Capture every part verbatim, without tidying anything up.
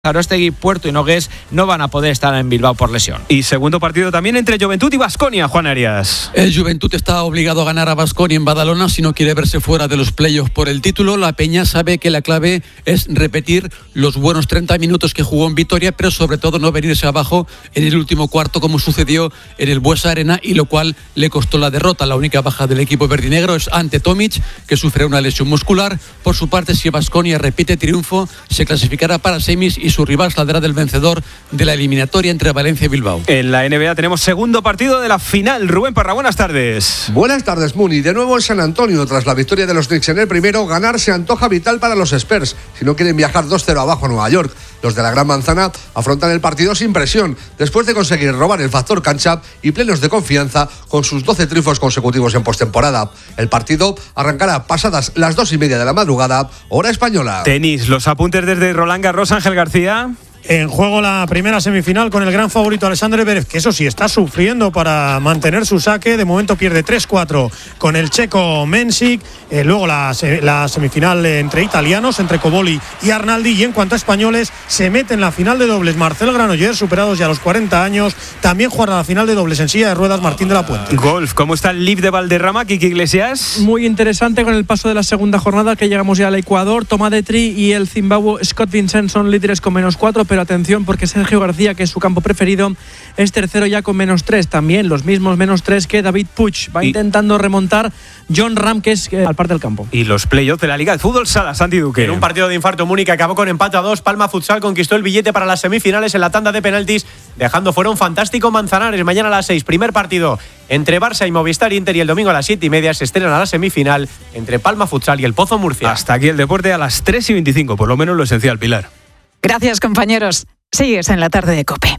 Arostegui, Puerto y Nogués no van a poder estar en Bilbao por lesión. Y segundo partido también entre Joventut y Baskonia, Juan Arias. El Joventut está obligado a ganar a Baskonia en Badalona si no quiere verse fuera de los playoffs por el título. La Peña sabe que la clave es repetir los buenos treinta minutos que jugó en Vitoria, pero sobre todo no venirse abajo en el último cuarto como sucedió en el Buesa Arena, y lo cual le costó la derrota. La única baja del equipo verdinegro es Ante Tomic, que sufre una lesión muscular. Por su parte, si Baskonia repite triunfo, se clasificará para semis y su rival saldrá del vencedor de la eliminatoria entre Valencia y Bilbao. En la N B A tenemos segundo partido de la final. Rubén Parra, buenas tardes. Buenas tardes, Muni. De nuevo en San Antonio, tras la victoria de los Knicks en el primero, ganar se antoja vital para los Spurs si no quieren viajar dos cero abajo a Nueva York. Los de la Gran Manzana afrontan el partido sin presión, después de conseguir robar el factor cancha y plenos de confianza con sus doce triunfos consecutivos en postemporada. El partido arrancará pasadas las dos y media de la madrugada, hora española. Tenis, los apuntes desde Roland Garros, Ángel García. En juego la primera semifinal con el gran favorito Alexander Zverev, que eso sí está sufriendo para mantener su saque. De momento pierde tres cuatro con el checo Mensik. Eh, luego la, la semifinal entre italianos, entre Cobolli y Arnaldi. Y en cuanto a españoles, se mete en la final de dobles Marcel Granollers, superados ya los cuarenta años. También jugará la final de dobles en silla de ruedas Martín de la Puente. Golf, ¿cómo está el L I V de Valderrama, Kiki Iglesias? Muy interesante con el paso de la segunda jornada, que llegamos ya al Ecuador. Tomás Detri y el Zimbabue Scott Vincent son líderes con menos cuatro, pero atención porque Sergio García, que es su campo preferido, es tercero ya con menos tres. También los mismos menos tres que David Puig. Va y intentando remontar John Ram, que es eh, al par del campo. Y los playoffs de la Liga de Fútbol Sala, Santi Duque. En un partido de infarto, Múnich acabó con empate a dos. Palma Futsal conquistó el billete para las semifinales en la tanda de penaltis, dejando fuera un fantástico Manzanares. Mañana a las seis, primer partido entre Barça y Movistar Inter, y el domingo a las siete y media se estrenan a la semifinal entre Palma Futsal y el Pozo Murcia. Hasta aquí el deporte a las tres y veinticinco, por lo menos lo esencial, Pilar. Gracias, compañeros. Sigues en la tarde de COPE.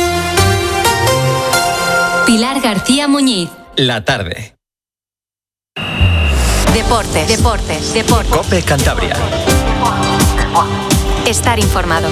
Pilar García Muñiz. La tarde. Deportes, deportes, deportes. COPE Cantabria. Estar informado.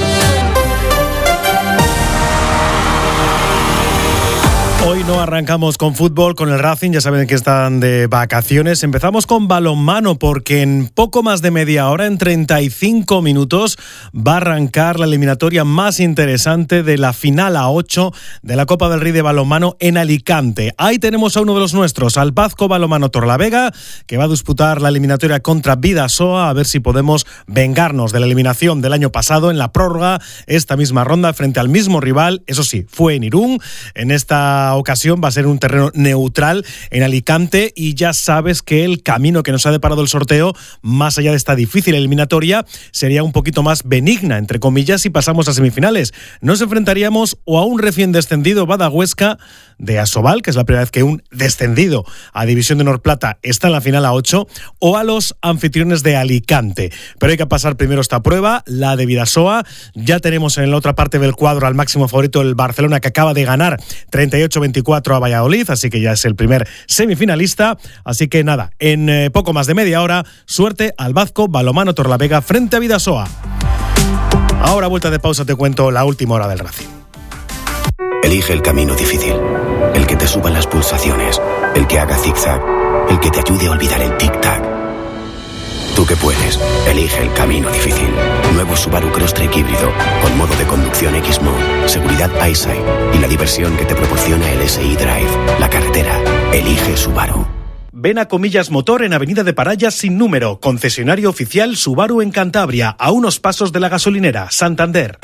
Hoy no arrancamos con fútbol, con el Racing, ya saben que están de vacaciones. Empezamos con balonmano porque en poco más de media hora, en treinta y cinco minutos, va a arrancar la eliminatoria más interesante de la final a ocho de la Copa del Rey de balonmano en Alicante. Ahí tenemos a uno de los nuestros, al Pazco Balonmano Torlavega, que va a disputar la eliminatoria contra Bidasoa, a ver si podemos vengarnos de la eliminación del año pasado en la prórroga, esta misma ronda frente al mismo rival. Eso sí, fue en Irún. En esta ocasión va a ser un terreno neutral en Alicante, y ya sabes que el camino que nos ha deparado el sorteo, más allá de esta difícil eliminatoria, sería un poquito más benigna, entre comillas, si pasamos a semifinales. Nos enfrentaríamos o a un recién descendido Bada Huesca de Asobal, que es la primera vez que un descendido a División de Honor Plata está en la final a ocho, o a los anfitriones de Alicante. Pero hay que pasar primero esta prueba, la de Bidasoa. Ya tenemos en la otra parte del cuadro al máximo favorito, el Barcelona, que acaba de ganar treinta y ocho veinticuatro a Valladolid, así que ya es el primer semifinalista. Así que nada, en eh, poco más de media hora, suerte al Pazco Balonmano Torlavega frente a Bidasoa. Ahora, vuelta de pausa, te cuento la última hora del Racing. Elige el camino difícil, el que te suban las pulsaciones, el que haga zigzag, el que te ayude a olvidar el tic-tac. Tú que puedes, elige el camino difícil. Nuevo Subaru Crosstrek híbrido, con modo de conducción X-Mode, seguridad EyeSight y la diversión que te proporciona el S I Drive. La carretera, elige Subaru. Ven a Comillas Motor en Avenida de Parayas sin número, concesionario oficial Subaru en Cantabria, a unos pasos de la gasolinera, Santander.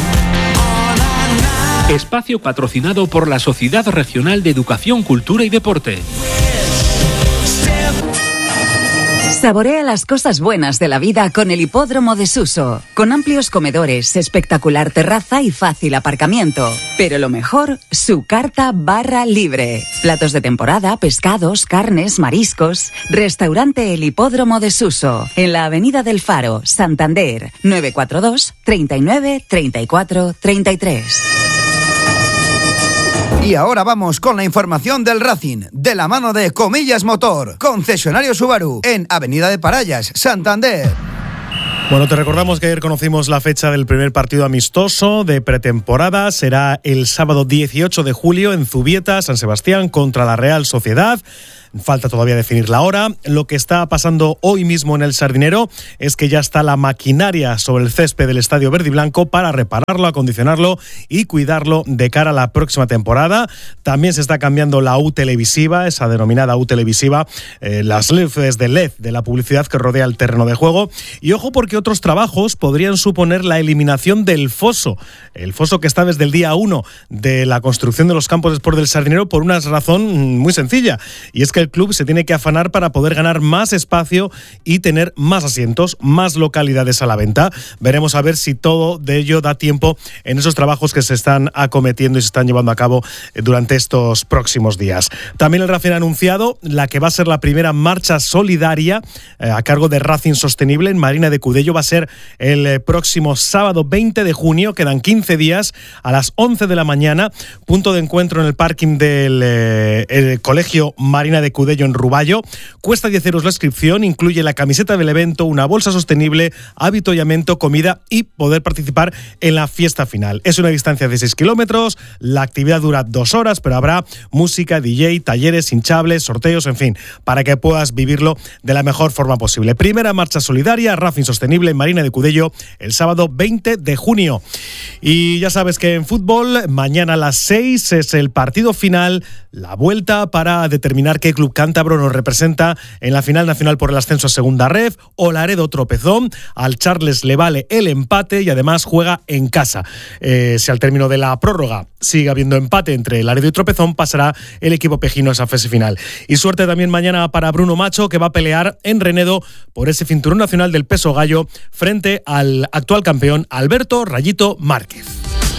Espacio patrocinado por la Sociedad Regional de Educación, Cultura y Deporte. Saborea las cosas buenas de la vida con el Hipódromo de Suso, con amplios comedores, espectacular terraza y fácil aparcamiento. Pero lo mejor, su carta barra libre. Platos de temporada, pescados, carnes, mariscos. Restaurante El Hipódromo de Suso, en la Avenida del Faro, Santander, nueve cuatro dos, treinta y nueve, treinta y cuatro, treinta y tres. Y ahora vamos con la información del Racing, de la mano de Comillas Motor, concesionario Subaru, en Avenida de Parayas, Santander. Bueno, te recordamos que ayer conocimos la fecha del primer partido amistoso de pretemporada. Será el sábado dieciocho de julio en Zubieta, San Sebastián, contra la Real Sociedad. falta todavía definir la hora. Lo que está pasando hoy mismo en el Sardinero es que ya está la maquinaria sobre el césped del Estadio Verde y Blanco para repararlo, acondicionarlo y cuidarlo de cara a la próxima temporada. También se está cambiando la U televisiva, esa denominada U televisiva, eh, las luces de L E D de la publicidad que rodea el terreno de juego. Y ojo, porque otros trabajos podrían suponer la eliminación del foso, el foso que está desde el día uno de la construcción de los campos de sport del Sardinero, por una razón muy sencilla, y es que el club se tiene que afanar para poder ganar más espacio y tener más asientos, más localidades a la venta. Veremos a ver si todo de ello da tiempo en esos trabajos que se están acometiendo y se están llevando a cabo durante estos próximos días. También el Racing ha anunciado la que va a ser la primera marcha solidaria eh, a cargo de Racing Sostenible en Marina de Cudello. Va a ser el eh, próximo sábado veinte de junio, quedan quince días, a las once de la mañana, punto de encuentro en el parking del eh, el Colegio Marina de Cudello en Ruballo. Cuesta diez euros la inscripción, incluye la camiseta del evento, una bolsa sostenible, avituallamiento, comida y poder participar en la fiesta final. Es una distancia de seis kilómetros, la actividad dura dos horas, pero habrá música, D J, talleres, hinchables, sorteos, en fin, para que puedas vivirlo de la mejor forma posible. Primera marcha solidaria, Racing Sostenible en Marina de Cudello, el sábado veinte de junio. Y ya sabes que en fútbol, mañana a las seis es el partido final, la vuelta para determinar qué club cántabro nos representa en la final nacional por el ascenso a segunda ref. Olaredo tropezón, al Charles le vale el empate y además juega en casa. Eh, si al término de la prórroga sigue habiendo empate entre Laredo y Tropezón, pasará el equipo pejino a esa fase final. Y suerte también mañana para Bruno Macho, que va a pelear en Renedo por ese cinturón nacional del peso gallo frente al actual campeón Alberto Rayito Márquez.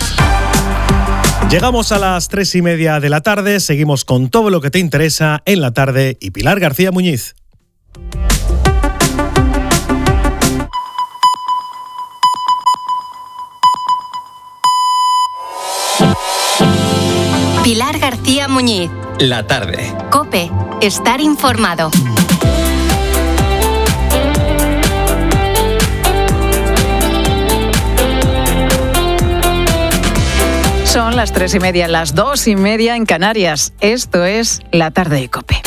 Llegamos a las tres y media de la tarde, seguimos con todo lo que te interesa en la tarde y Pilar García Muñiz. Pilar García Muñiz. La tarde. COPE. Estar informado. Son las tres y media, las dos y media en Canarias. Esto es La Tarde de COPE.